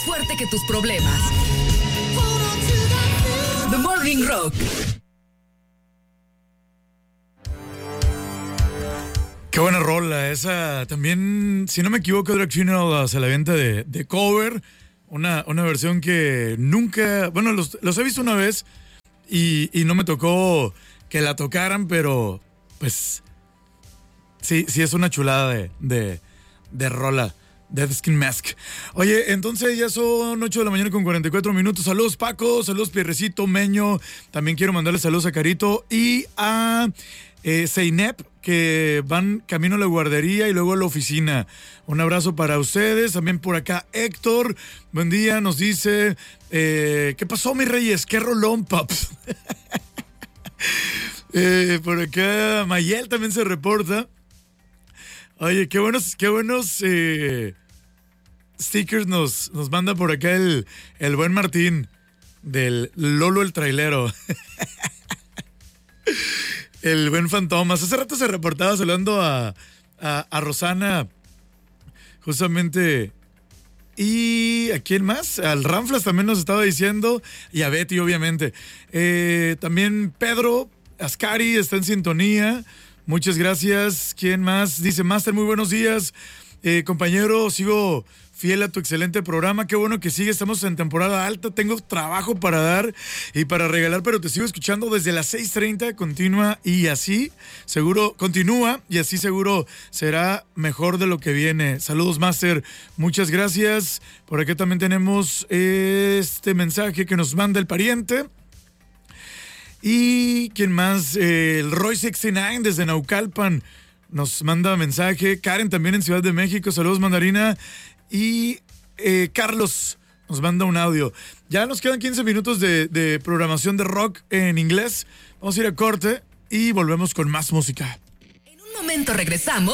Fuerte que tus problemas. The Morning Rock. Qué buena rola, esa también, si no me equivoco, Drag Funeral se la venta de cover, una versión que nunca, bueno, los he visto una vez y no me tocó que la tocaran, pero pues sí es una chulada de rola. Dead Skin Mask. Oye, entonces ya son 8 de la mañana con 44 minutos. Saludos Paco, saludos Pierrecito, Meño. También quiero mandarle saludos a Carito y a Zeynep, que van camino a la guardería y luego a la oficina. Un abrazo para ustedes. También por acá Héctor, buen día, nos dice, ¿qué pasó, mis reyes? ¿Qué rolón, paps? Por acá Mayel también se reporta. Oye, qué buenos stickers nos manda por acá el buen Martín del Lolo el Trailero. El buen Fantomas. Hace rato se reportaba saludando a Rosana, justamente. ¿Y a quién más? Al Ramflas también nos estaba diciendo. Y a Betty, obviamente. También Pedro Ascari está en sintonía. Muchas gracias. ¿Quién más? Dice Master, muy buenos días. Compañero, sigo fiel a tu excelente programa. Qué bueno que sigue. Estamos en temporada alta. Tengo trabajo para dar y para regalar, pero te sigo escuchando desde las 6:30. Continúa y así seguro será mejor de lo que viene. Saludos, Master. Muchas gracias. Por acá también tenemos este mensaje que nos manda el pariente. ¿Y quién más? El Roy 69 desde Naucalpan nos manda mensaje. Karen también en Ciudad de México. Saludos, Mandarina. Y Carlos nos manda un audio. Ya nos quedan 15 minutos de programación de rock en inglés. Vamos a ir a corte y volvemos con más música. En un momento regresamos.